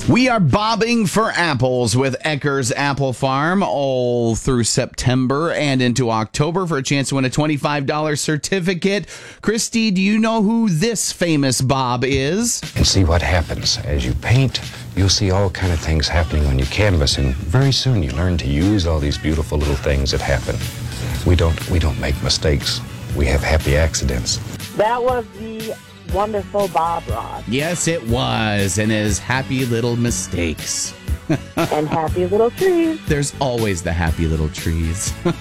We are bobbing for apples with Ecker's Apple Farm all through September and into October for a chance to win a $25 certificate. Christy, do you know who this famous Bob is? And see what happens. As you paint, you'll see all kind of things happening on your canvas, and very soon you learn to use all these beautiful little things that happen. We don't make mistakes. We have happy accidents. That was the wonderful Bob Ross. Yes, it was, and his happy little mistakes. And happy little trees. There's always the happy little trees.